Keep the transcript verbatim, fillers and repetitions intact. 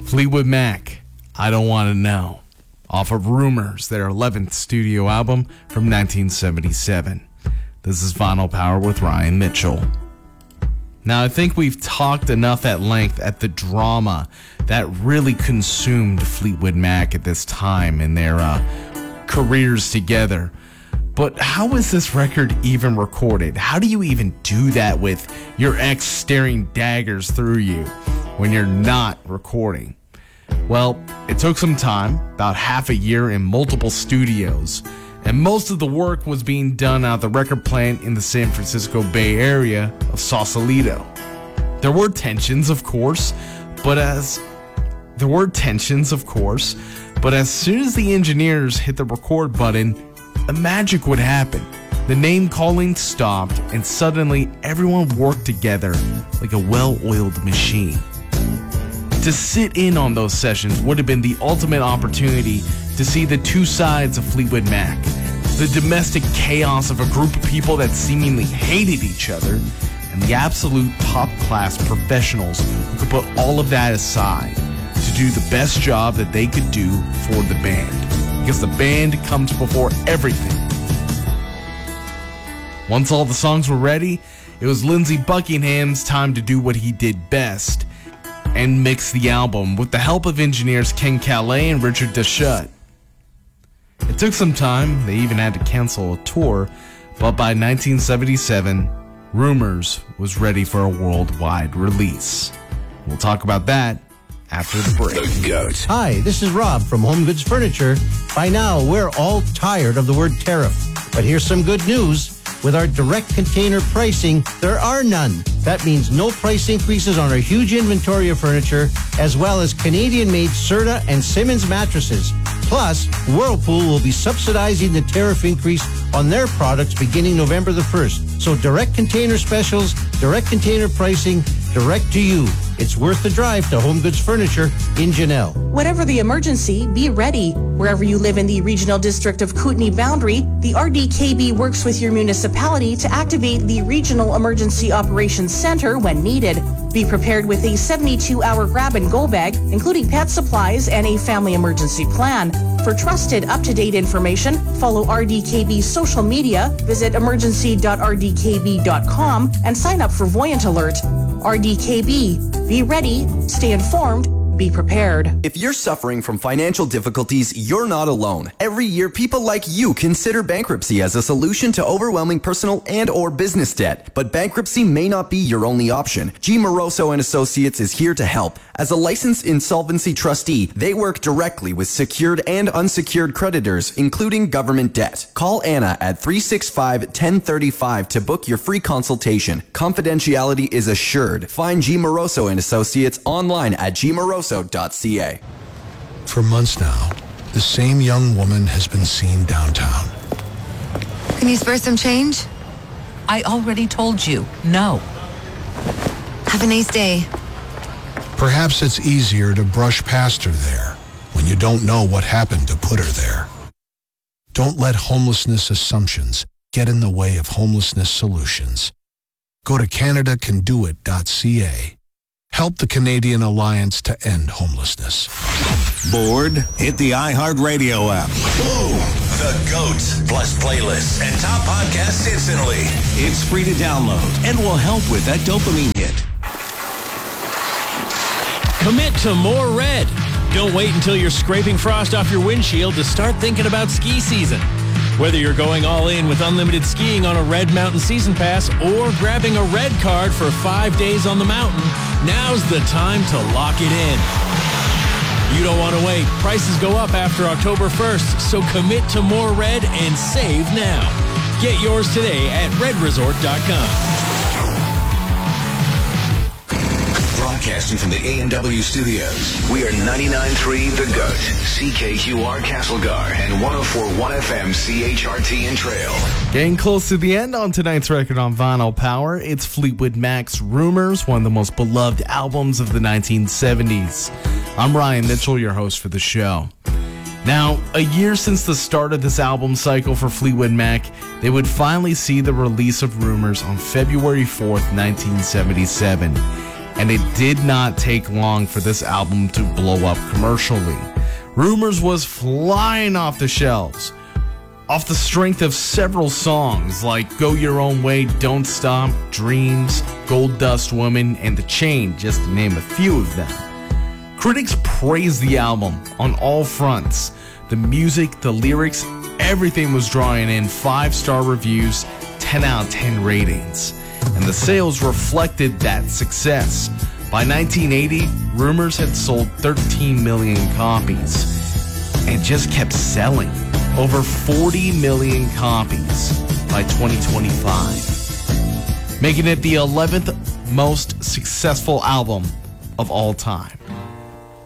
Fleetwood Mac, I Don't Want to Know, off of Rumors, their eleventh studio album from nineteen seventy-seven. This is Vinyl Power with Ryan Mitchell. Now, I think we've talked enough at length at the drama that really consumed Fleetwood Mac at this time in their uh, careers together. But how is this record even recorded? How do you even do that with your ex staring daggers through you when you're not recording? Well, it took some time, about half a year in multiple studios, and most of the work was being done at the record plant in the San Francisco Bay Area of Sausalito. There were tensions, of course, but as there were tensions, of course, but as soon as the engineers hit the record button, the magic would happen. The name calling stopped, and suddenly everyone worked together like a well-oiled machine. To sit in on those sessions would have been the ultimate opportunity to see the two sides of Fleetwood Mac. The domestic chaos of a group of people that seemingly hated each other, and the absolute top-class professionals who could put all of that aside to do the best job that they could do for the band. Because the band comes before everything. Once all the songs were ready, it was Lindsey Buckingham's time to do what he did best and mix the album with the help of engineers Ken Calais and Richard Deschut. It took some time, they even had to cancel a tour, but by nineteen seventy-seven, Rumors was ready for a worldwide release. We'll talk about that after the break. The Goat. Hi, this is Rob from Home Goods Furniture. By now, we're all tired of the word tariff. But here's some good news. With our direct container pricing, there are none. That means no price increases on our huge inventory of furniture, as well as Canadian-made Serta and Simmons mattresses. Plus, Whirlpool will be subsidizing the tariff increase on their products beginning November the first. So direct container specials, direct container pricing, direct to you. It's worth the drive to Home Goods Furniture in Janelle. Whatever the emergency, be ready. Wherever you live in the Regional District of Kootenay Boundary, the R D K B works with your municipality to activate the Regional Emergency Operations Center when needed. Be prepared with a seventy-two hour grab-and-go bag, including pet supplies and a family emergency plan. For trusted, up-to-date information, follow R D K B's social media, visit emergency dot r d k b dot com, and sign up for Voyant Alert. R D K B. Be ready, stay informed, be prepared. If you're suffering from financial difficulties, you're not alone. Every year, people like you consider bankruptcy as a solution to overwhelming personal and or business debt. But bankruptcy may not be your only option. G. Moroso and Associates is here to help. As a licensed insolvency trustee, they work directly with secured and unsecured creditors, including government debt. Call Anna at three six five, one zero three five to book your free consultation. Confidentiality is assured. Find G. Moroso and Associates online at g moroso dot c a. For months now, the same young woman has been seen downtown. Can you spare some change? I already told you, no. Have a nice day. Perhaps it's easier to brush past her there when you don't know what happened to put her there. Don't let homelessness assumptions get in the way of homelessness solutions. Go to canada can do it dot c a. Help the Canadian Alliance to End Homelessness. Bored? Hit the iHeartRadio app. Boom! The Goat, plus playlists and top podcasts instantly. It's free to download and will help with that dopamine hit. Commit to more red. Don't wait until you're scraping frost off your windshield to start thinking about ski season. Whether you're going all in with unlimited skiing on a Red Mountain Season Pass or grabbing a Red Card for five days on the mountain, now's the time to lock it in. You don't want to wait. Prices go up after October first, so commit to more red and save now. Get yours today at red resort dot com. Broadcasting from the A and W studios, we are ninety-nine point three The Goat, C K Q R Castlegar, and one oh four point one F M C H R T in Trail. Getting close to the end on tonight's record on Vinyl Power, it's Fleetwood Mac's Rumors, one of the most beloved albums of the nineteen seventies. I'm Ryan Mitchell, your host for the show. Now, a year since the start of this album cycle for Fleetwood Mac, they would finally see the release of Rumors on February fourth, nineteen seventy-seven. and it did not take long for this album to blow up commercially. Rumors was flying off the shelves, off the strength of several songs like Go Your Own Way, Don't Stop, Dreams, Gold Dust Woman, and The Chain, just to name a few of them. Critics praised the album on all fronts. The music, the lyrics, everything was drawing in five-star reviews, ten out of ten ratings. And the sales reflected that success. By nineteen eighty, Rumors had sold thirteen million copies and just kept selling. Over forty million copies by twenty twenty-five, making it the eleventh most successful album of all time.